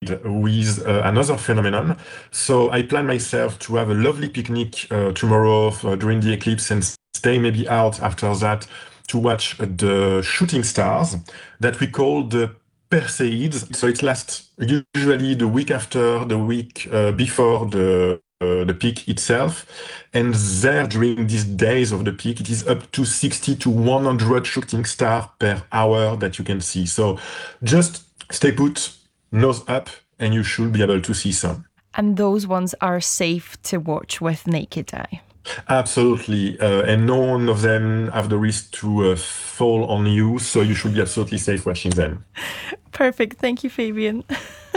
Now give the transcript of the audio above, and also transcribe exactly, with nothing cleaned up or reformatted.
coincide with uh, another phenomenon. So I plan myself to have a lovely picnic uh, tomorrow uh, during the eclipse and stay maybe out after that to watch the shooting stars that we call the Perseids. So it lasts usually the week after, the week uh, before the uh, the peak itself. And there, during these days of the peak, it is up to sixty to one hundred shooting stars per hour that you can see. So just stay put, nose up, and you should be able to see some. And those ones are safe to watch with naked eye. Absolutely. Uh, and none of them have the risk to uh, fall on you, so you should be absolutely safe watching them. Perfect. Thank you, Fabian.